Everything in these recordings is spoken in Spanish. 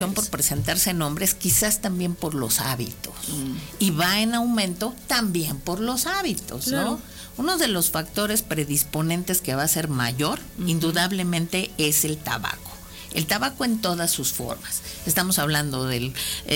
por presentarse en hombres, quizás también por los hábitos. Y va en aumento también por los hábitos, claro, ¿no? Uno de los factores predisponentes que va a ser mayor, indudablemente, es el tabaco. El tabaco en todas sus formas. Estamos hablando del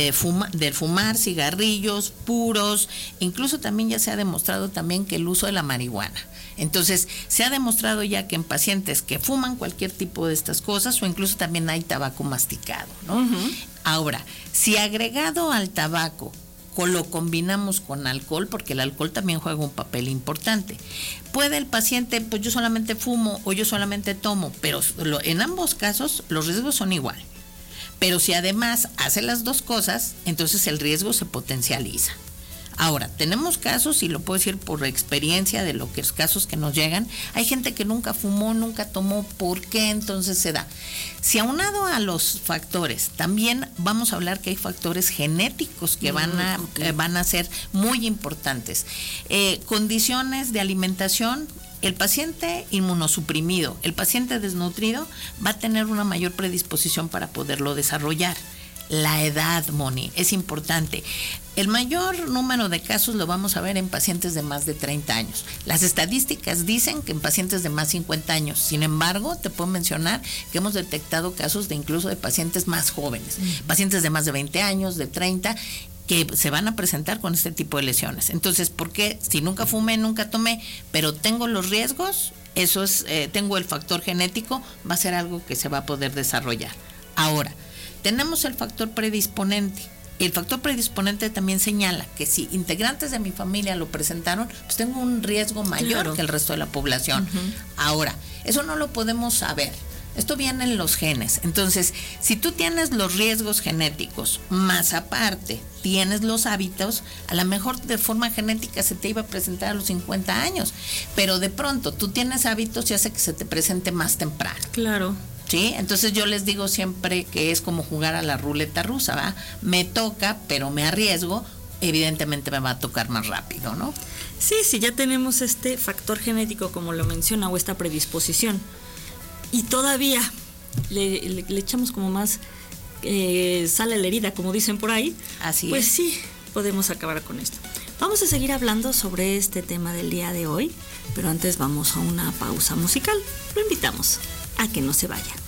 fumar cigarrillos puros, incluso también ya se ha demostrado también que el uso de la marihuana. Entonces, se ha demostrado ya que en pacientes que fuman cualquier tipo de estas cosas, o incluso también hay tabaco masticado, ¿no? Ahora, si agregado al tabaco lo combinamos con alcohol, porque el alcohol también juega un papel importante. Puede el paciente, pues yo solamente fumo o yo solamente tomo, pero en ambos casos los riesgos son igual. Pero si además hace las dos cosas, entonces el riesgo se potencializa. Ahora, tenemos casos, y lo puedo decir por experiencia de los casos que nos llegan, hay gente que nunca fumó, nunca tomó. ¿Por qué entonces se da? Si aunado a los factores, también vamos a hablar que hay factores genéticos que van a ser muy importantes. Condiciones de alimentación. El paciente inmunosuprimido, el paciente desnutrido va a tener una mayor predisposición para poderlo desarrollar. La edad, Moni, es importante. El mayor número de casos lo vamos a ver en pacientes de más de 30 años. Las estadísticas dicen que en pacientes de más de 50 años. Sin embargo, te puedo mencionar que hemos detectado casos de incluso de pacientes más jóvenes, pacientes de más de 20 años, de 30, que se van a presentar con este tipo de lesiones. Entonces, ¿por qué? Si nunca fumé, nunca tomé, pero tengo los riesgos, eso es, tengo el factor genético, va a ser algo que se va a poder desarrollar. Ahora, tenemos el factor predisponente. El factor predisponente también señala que si integrantes de mi familia lo presentaron, pues tengo un riesgo mayor que el resto de la población. Ahora, eso no lo podemos saber. Esto viene en los genes. Entonces, si tú tienes los riesgos genéticos, más aparte tienes los hábitos, a lo mejor de forma genética se te iba a presentar a los 50 años, pero de pronto tú tienes hábitos y hace que se te presente más temprano. Claro. ¿Sí? Entonces yo les digo siempre que es como jugar a la ruleta rusa, ¿va? Me toca, pero me arriesgo, evidentemente me va a tocar más rápido, ¿no? Sí, ya tenemos este factor genético, como lo menciona, o esta predisposición, y todavía le echamos como más sal a la herida, como dicen por ahí. Así pues es. Sí, podemos acabar con esto. Vamos a seguir hablando sobre este tema del día de hoy, pero antes vamos a una pausa musical. Lo invitamos a que no se vaya.